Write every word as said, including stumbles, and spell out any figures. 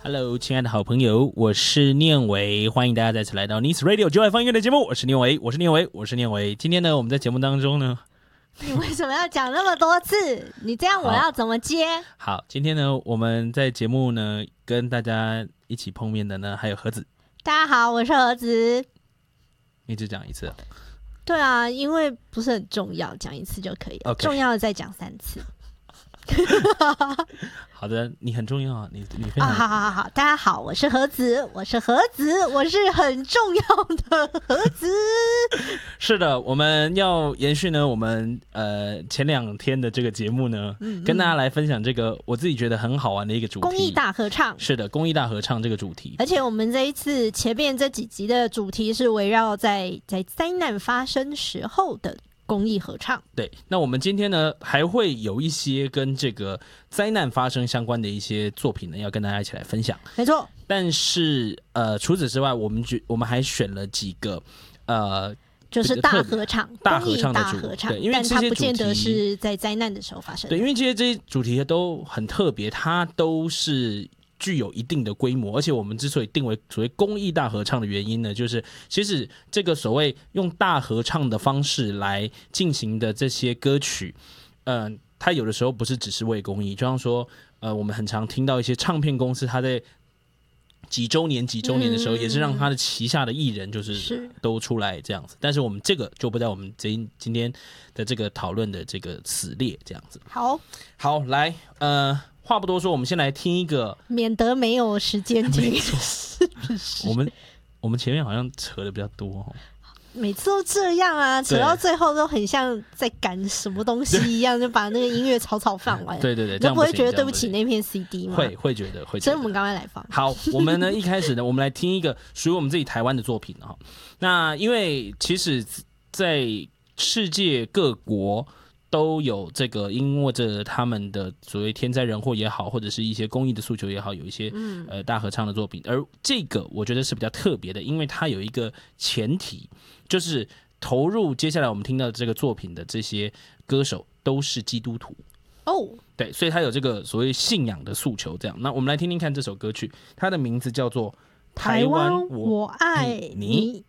Hello， 亲爱的好朋友，我是念维，欢迎大家再次来到 Nice Radio 就爱放音乐的节目，我是念维，我是念维，我是念维。今天呢，我们在节目当中呢， 你为什么要讲那么多次？你这样我要怎么接？ 好，今天呢，我们在节目呢跟大家一起碰面的呢，还有盒子。 大家好，我是盒子。 你只讲一次、啊？ 对啊，因为不是很重要，讲一次就可以了。Okay. 重要的再讲三次。 好的，你很重要啊，你你非常、 哦、好好好，大家好，我是盒子，我是盒子，我是很重要的盒子。 是的，我们要延续呢，我们呃前两天的这个节目呢、嗯嗯，跟大家来分享这个我自己觉得很好玩的一个主题—— 公益大合唱。 是的，公益大合唱这个主题。 而且我们这一次前面这几集的主题是围绕在在灾难发生时候的公益合唱。 对，那我们今天呢还会有一些跟这个灾难发生相关的一些作品呢，要跟大家一起来分享。 没错， 但是呃，除此之外，我们我们还选了几个呃， 就是大合唱、 大合唱的主题， 对，因为这些但它不见得是在灾难的时候发生的。 对，因为这些这些主题都很特别，它都是具有一定的规模，而且我们之所以定为所谓公益大合唱的原因呢，就是其实这个所谓用大合唱的方式来进行的这些歌曲，嗯、呃，它有的时候不是只是为公益，就像说，呃，我们很常听到一些唱片公司，它在几周年几周年的时候、嗯、也是让他的旗下的艺人就是都出来这样子，但是我们这个就不在我们今今天的这个讨论的这个此列这样子。 好， 好，来，呃。话不多说，我们先来听一个， 免得没有时间听。 我们我们前面好像扯的比较多、哦， 每次都这样啊，扯到最后都很像在赶什么东西一样，就把那个音乐草草放完。 对对对， 你都不会觉得对不起那片 C D 吗？ 会会觉得会觉得。 所以我们刚刚来放。 好，我们呢一开始呢，我们来听一个属于我们自己台湾的作品哈。那因为其实，在世界各国都有这个，因为着他们的所谓天灾人祸也好，或者是一些公益的诉求也好，有一些、嗯、呃大合唱的作品。而这个我觉得是比较特别的，因为它有一个前提，就是投入接下来我们听到的这个作品的这些歌手都是基督徒哦，对，所以他有这个所谓信仰的诉求。这样，那我们来听听看这首歌曲，它的名字叫做《台湾我爱你》。